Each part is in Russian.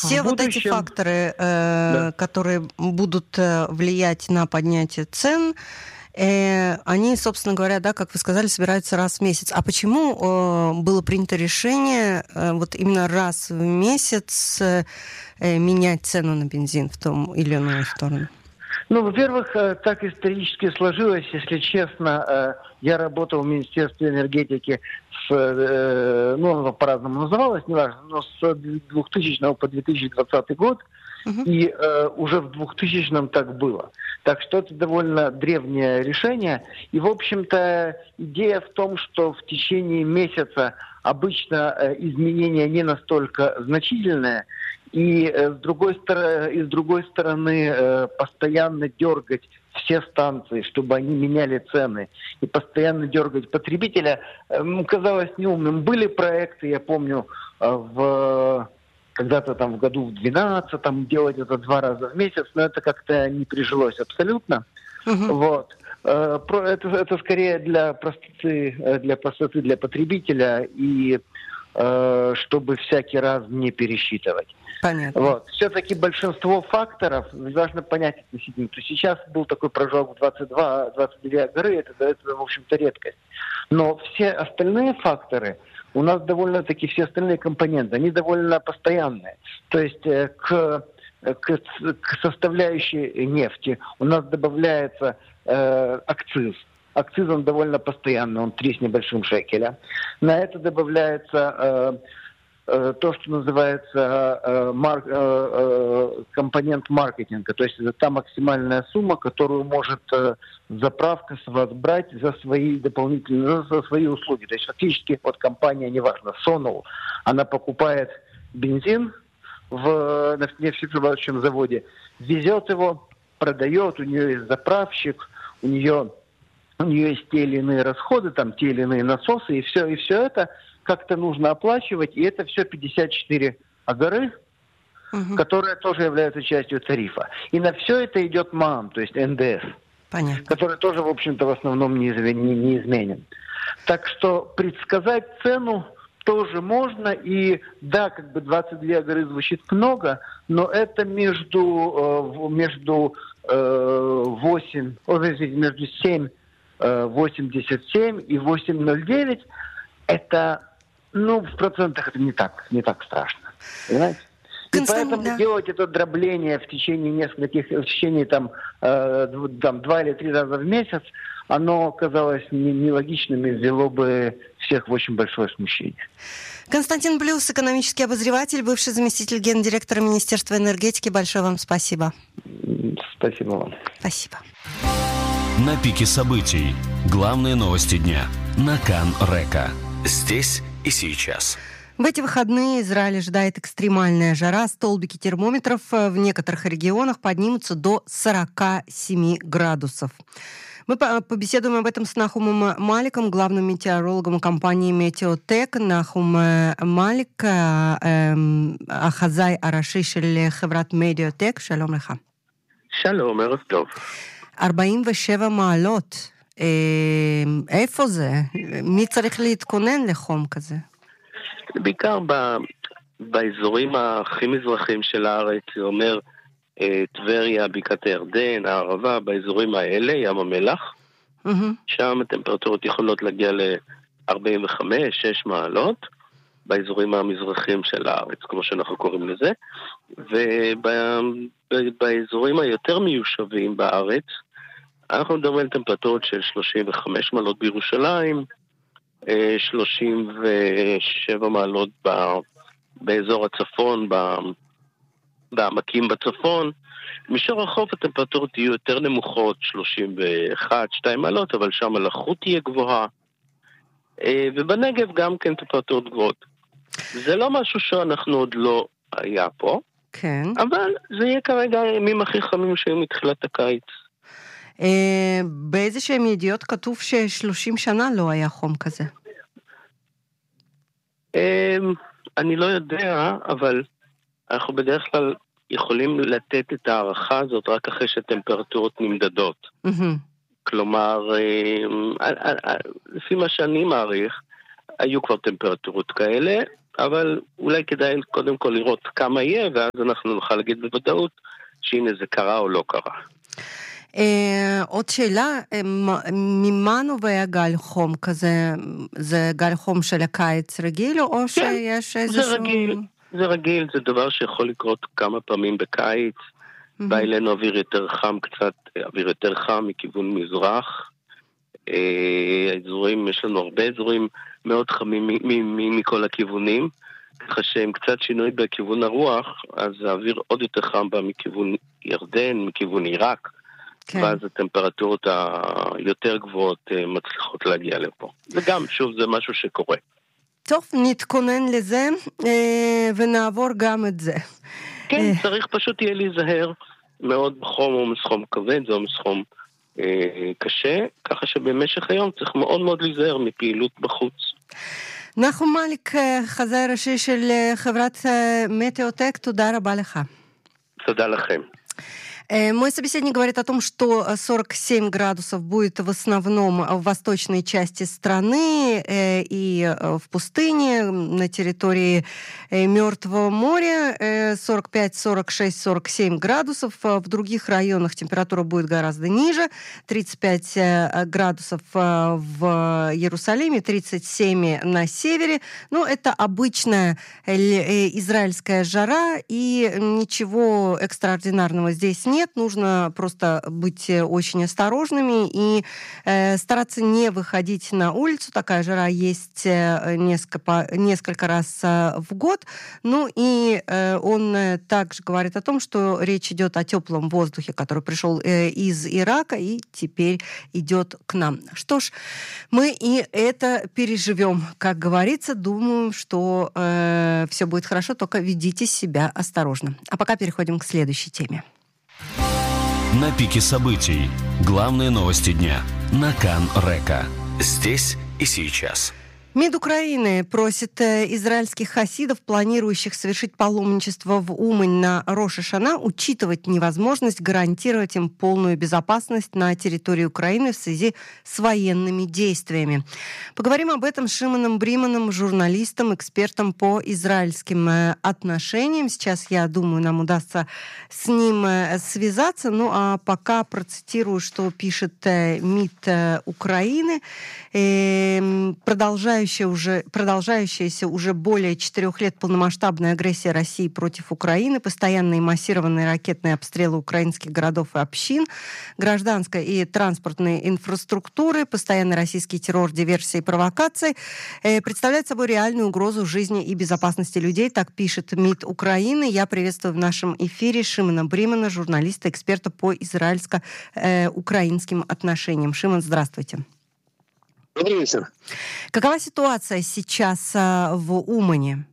все вот эти факторы, которые будут влиять на поднятие цен, они, собственно говоря, да, как вы сказали, собираются раз в месяц. А почему было принято решение вот именно раз в месяц менять цену на бензин в том или иную сторону? Ну, во-первых, так исторически сложилось, если честно. Я работал в Министерстве энергетики ну, оно по-разному называлось, неважно, но с 2000 по 2020 год. И уже в 2000-м так было. Так что это довольно древнее решение. И, в общем-то, идея в том, что в течение месяца обычно изменения не настолько значительные, и с другой стороны постоянно дергать все станции, чтобы они меняли цены, и постоянно дергать потребителя, казалось неумным. Были проекты, я помню, когда-то там в году в 2012 делать это 2 раза в месяц, но это как-то не прижилось абсолютно. Вот. Это скорее для простоты для потребителя и чтобы всякий раз не пересчитывать. Понятно. Вот. Все-таки большинство факторов должны понять относительно. То есть сейчас был такой прожог в 22 горы, это, в общем-то, редкость. Но все остальные факторы, у нас довольно-таки все остальные компоненты, они довольно постоянные. То есть к составляющей нефти у нас добавляется акциз. Акциз, он довольно постоянный, он 3 с небольшим шекеля. На это добавляется то, что называется компонент маркетинга. То есть это та максимальная сумма, которую может заправка с вас брать за свои дополнительные, за свои услуги. То есть фактически вот компания, неважно, Sonol, она покупает бензин на нефтеперерабатывающем заводе, везет его, продает, у нее есть заправщик, у нее есть те или иные расходы, там те или иные насосы, и все это как-то нужно оплачивать, и это все 54 агары, которые тоже являются частью тарифа. И на все это идет МААН, то есть НДС, который тоже, в общем-то, в основном не изменен. Так что предсказать цену тоже можно, и да, как бы 22 агары звучит много, но это между 7,87 и 8,09, это, в процентах это не так страшно, понимаете? И поэтому делать это дробление в течение там 2 или 3 раза в месяц, оно казалось нелогичным и ввело бы всех в очень большое смущение. Константин Блюс, экономический обозреватель, бывший заместитель гендиректора Министерства энергетики. Большое вам спасибо. Спасибо вам. Спасибо. На пике событий. Главные новости дня. На Кан-Река. Здесь и сейчас. В эти выходные Израиль ожидает экстремальная жара. Столбики термометров в некоторых регионах поднимутся до 47 градусов. Мы побеседуем об этом с Нахумом Маликом, главным метеорологом компании «Метеотек». Нахум Малик, החזאי הראשי של חברת מדioטק. שלום לך. שלום, ערב טוב. 47 מעלות. איפה זה? מי צריך להתכונן לחום כזה? בעיקר באזורים הכי מזרחיים של הארץ, זה אומר טבריה, בקעת הירדן, הערבה, באזורים האלה, ים המלח. שם הטמפרטורות יכולות להגיע ל-45-6 מעלות, באזורים המזרחיים של הארץ, כמו שאנחנו קוראים לזה. ובאזורים היותר מיושבים בארץ, אנחנו מדברים על טמפרטורות של 35 מעלות בירושלים, 37 מעלות באזור הצפון, בעמקים בצפון. מישור החוף הטמפרטורות יהיו יותר נמוכות, 31-2 מעלות, אבל שם הלחות תהיה גבוהה. ובנגב גם כן טמפרטורות גבוהות. זה לא משהו שאנחנו עוד לא היה פה, כן. אבל זה יהיה כרגע הימים הכי חמים שהיו מתחילת הקיץ. באיזה שהם ידיעות כתוב ש30 שנה לא היה חום כזה? אני לא יודע, אבל אנחנו בדרך כלל יכולים לתת את הערכה הזאת רק אחרי שהטמפרטורות נמדדות. כלומר, לפי מה שאני מעריך, היו כבר טמפרטורות כאלה, אבל אולי כדאי קודם כל לראות כמה יהיה, ואז אנחנו נוכל להגיד בוודאות שהנה זה קרה או לא קרה. עוד שאלה, ממה נובע גל חום כזה? זה גל חום של הקיץ רגיל, או שיש איזשהו... זה רגיל, זה דבר שיכול לקרות כמה פעמים בקיץ. בא אלינו אוויר יותר חם קצת, אוויר יותר חם מכיוון מזרח. האזורים, יש לנו הרבה אזורים מאוד חמים מכל הכיוונים, ככה שהם קצת שינוי בכיוון הרוח, אז האוויר עוד יותר חם בא מכיוון ירדן, מכיוון עיראק, ואז הטמפרטורות היותר גבוהות מצליחות להגיע לפה. וגם, שוב, זה משהו שקורה. טוב, נתכונן לזה ונעבור גם את זה. כן, צריך פשוט יהיה להיזהר מאוד בחום או מסחום כבד, זה או מסחום קשה, ככה שבמשך היום צריך מאוד מאוד להיזהר מפעילות בחוץ. נחום מליק, חזאי ראשי של חברת Meteotech, תודה רבה לך. תודה לכם. Мой собеседник говорит о том, что 47 градусов будет в основном в восточной части страны и в пустыне, на территории Мертвого моря 45, 46, 47 градусов. В других районах температура будет гораздо ниже, 35 градусов в Иерусалиме, 37 на севере. Но это обычная израильская жара, и ничего экстраординарного здесь нет. Нужно просто быть очень осторожными и стараться не выходить на улицу. Такая жара есть несколько раз в год. Ну и он также говорит о том, что речь идет о теплом воздухе, который пришел из Ирака и теперь идет к нам. Что ж, мы и это переживем. Как говорится, думаю, что все будет хорошо, только ведите себя осторожно. А пока переходим к следующей теме. На пике событий. Главные новости дня. На Кан Река. Здесь и сейчас. МИД Украины просит израильских хасидов, планирующих совершить паломничество в Умань на Рош ха-Шана, учитывать невозможность гарантировать им полную безопасность на территории Украины в связи с военными действиями. Поговорим об этом с Шимоном Бриманом, журналистом, экспертом по израильским отношениям. Сейчас, я думаю, нам удастся с ним связаться. Ну а пока процитирую, что пишет МИД Украины. Продолжающаяся уже более 4 лет полномасштабная агрессия России против Украины, постоянные массированные ракетные обстрелы украинских городов и общин, гражданской и транспортной инфраструктуры, постоянный российский террор, диверсии и провокации представляют собой реальную угрозу жизни и безопасности людей, так пишет МИД Украины. Я приветствую в нашем эфире Шимона Бримана, журналиста, эксперта по израильско-украинским отношениям. Шимон, здравствуйте. Добрый вечер. Какова ситуация сейчас в Умане?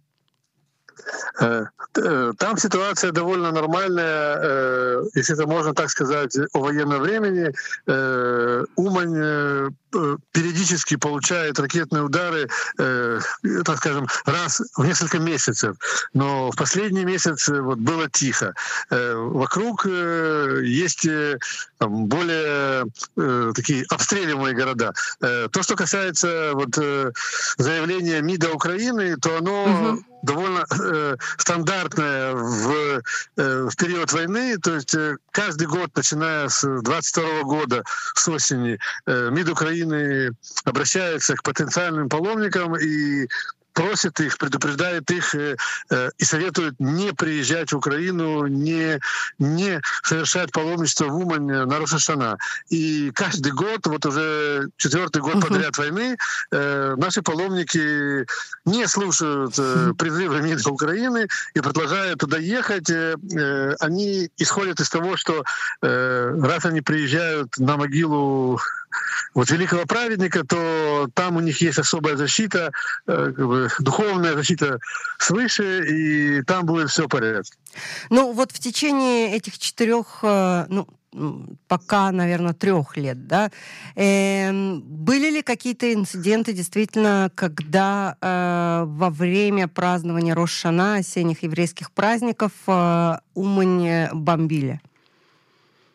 Там ситуация довольно нормальная, если это можно так сказать, о военном времени. Умань периодически получает ракетные удары, так скажем, раз в несколько месяцев. Но в последний месяц было тихо. Вокруг есть более такие обстреливаемые города. То, что касается заявления МИДа Украины, то оно довольно стандартное в период войны. То есть каждый год, начиная с 22 года, с осени, МИД Украины обращается к потенциальным паломникам и просит их, предупреждает их и советует не приезжать в Украину, не совершать паломничество в Умань на Рош ха-Шана. И каждый год, уже 4-й год подряд войны, наши паломники не слушают призывы МИДа Украины и продолжают туда ехать. Они исходят из того, что раз они приезжают на могилу великого праведника, то там у них есть особая защита, духовная защита свыше, и там будет все в порядке. Ну в течение этих 4, пока, наверное, 3 лет, да, были ли какие-то инциденты действительно, когда во время празднования Рош ха-Шана, осенних еврейских праздников, Умань бомбили?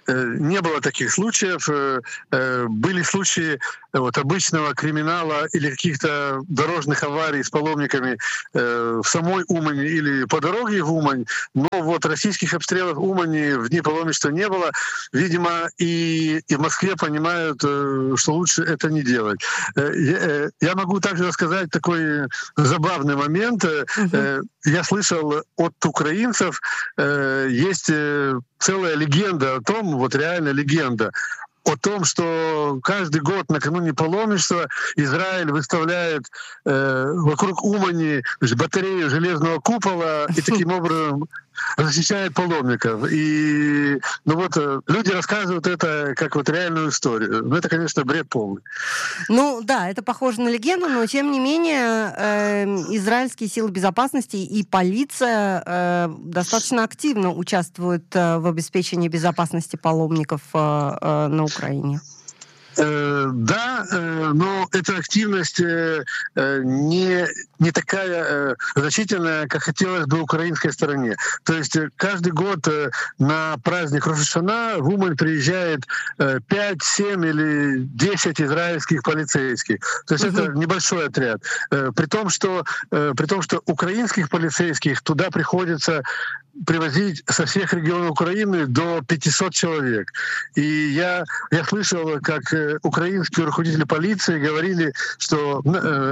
не было таких случаев. Были случаи обычного криминала или каких-то дорожных аварий с паломниками в самой Умани или по дороге в Умань, но российских обстрелов Умани в дни паломничества не было. Видимо, и в Москве понимают, что лучше это не делать. Я могу также рассказать такой забавный момент. Я слышал от украинцев, есть целая легенда о том, реально легенда, о том, что каждый год накануне паломничества Израиль выставляет вокруг Умани батарею железного купола и таким образом защищает паломников. И люди рассказывают это как реальную историю. Это, конечно, бред полный. Это похоже на легенду, но тем не менее израильские силы безопасности и полиция достаточно активно участвуют в обеспечении безопасности паломников на Украине. Да, но эта активность не такая значительная, как хотелось бы украинской стороне. То есть каждый год на праздник Рош ха-Шана в Умань приезжает 5, 7 или 10 израильских полицейских. То есть это небольшой отряд. При том, что украинских полицейских туда приходится привозить со всех регионов Украины до 500 человек. И я слышал, как украинские руководители полиции говорили, что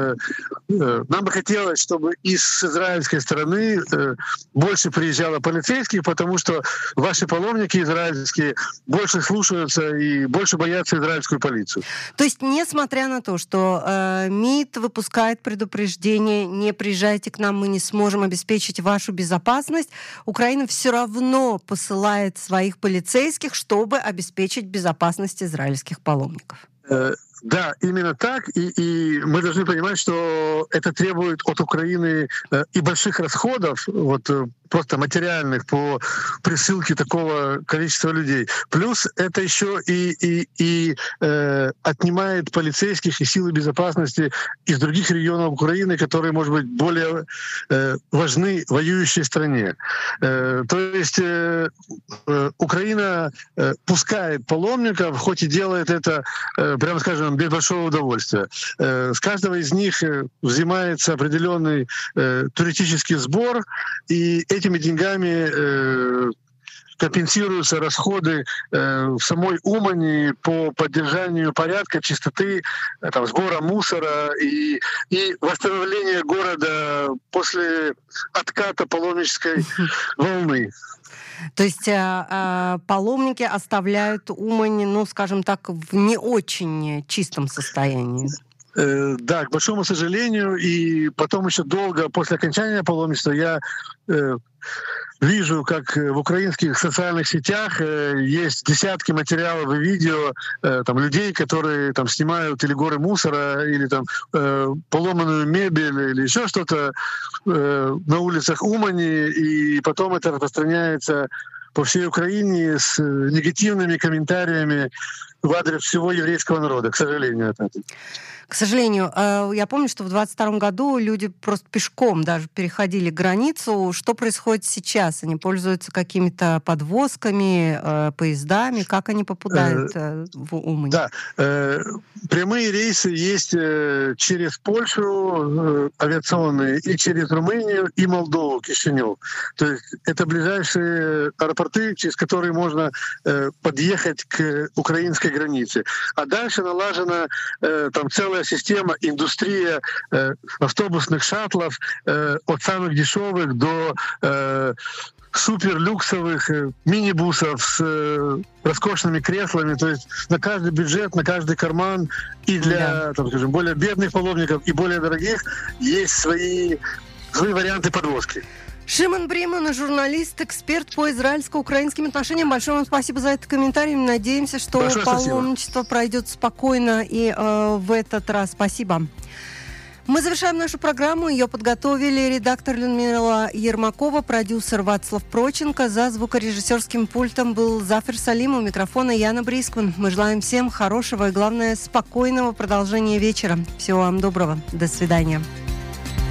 нам бы хотелось, чтобы из израильской стороны больше приезжало полицейских, потому что ваши паломники израильские больше слушаются и больше боятся израильскую полицию. То есть, несмотря на то, что МИД выпускает предупреждение, не приезжайте к нам, мы не сможем обеспечить вашу безопасность, Украина все равно посылает своих полицейских, чтобы обеспечить безопасность израильских паломников. Да, именно так. И мы должны понимать, что это требует от Украины и больших расходов, просто материальных, по присылке такого количества людей. Плюс это еще и отнимает полицейских и силы безопасности из других регионов Украины, которые, может быть, более важны воюющей стране. То есть Украина пускает паломников, хоть и делает это, прямо скажем, без большого удовольствия. С каждого из них взимается определенный туристический сбор, и этими деньгами компенсируются расходы в самой Умани по поддержанию порядка, чистоты, сбора мусора и восстановления города после отката паломнической волны. То есть паломники оставляют Умань, скажем так, в не очень чистом состоянии. Да, к большому сожалению, и потом еще долго после окончания паломничества я вижу, как в украинских социальных сетях есть десятки материалов и видео людей, которые снимают или горы мусора, или поломанную мебель, или еще что-то на улицах Умани, и потом это распространяется по всей Украине с негативными комментариями в адрес всего еврейского народа, к сожалению. К сожалению, я помню, что в 2022 году люди просто пешком даже переходили границу. Что происходит сейчас? Они пользуются какими-то подвозками, поездами? Как они попадают в Умань? Да, прямые рейсы есть через Польшу авиационные, и через Румынию, и Молдову, Кишинев. То есть это ближайшие аэропорты, через которые можно подъехать к украинской границе. А дальше налажена целая система, индустрия автобусных шаттлов от самых дешевых до суперлюксовых мини-бусов с роскошными креслами. То есть на каждый бюджет, на каждый карман и для более бедных паломников, и более дорогих есть свои варианты подвозки. Шимон Бриман, журналист, эксперт по израильско-украинским отношениям. Большое вам спасибо за этот комментарий. Надеемся, что паломничество пройдет спокойно и в этот раз. Спасибо. Мы завершаем нашу программу. Ее подготовили редактор Людмила Ермакова, продюсер Вацлав Проченко. За звукорежиссерским пультом был Зафер Салим, у микрофона Яна Брискман. Мы желаем всем хорошего и, главное, спокойного продолжения вечера. Всего вам доброго. До свидания.